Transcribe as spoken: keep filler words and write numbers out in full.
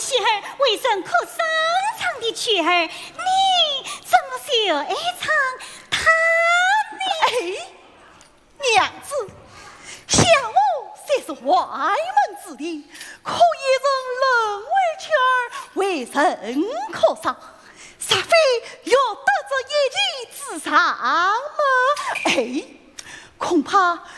妻儿为甚可深藏的曲儿，你怎么就爱唱他呢？ 哎，娘子，想我虽是外门之弟，可也人人为妻儿为甚可伤？煞非要得着一技之长吗？哎，恐怕